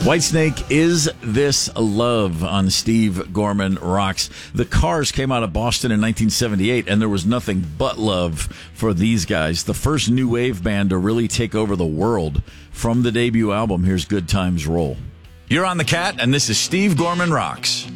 Whitesnake, Is This Love on Steve Gorman Rocks. The Cars came out of Boston in 1978, and there was nothing but love for these guys. The first new wave band to really take over the world. From the debut album, here's Good Times Roll. You're on The Cat, and this is Steve Gorman Rocks.